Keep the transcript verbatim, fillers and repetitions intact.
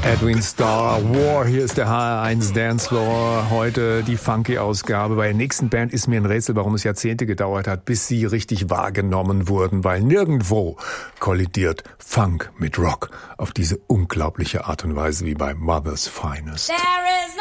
Edwin Starr, War, hier ist der H R eins Dancefloor, heute die Funky-Ausgabe. Bei der nächsten Band ist mir ein Rätsel, warum es Jahrzehnte gedauert hat, bis sie richtig wahrgenommen wurden, weil nirgendwo kollidiert Funk mit Rock auf diese unglaubliche Art und Weise wie bei Mother's Finest.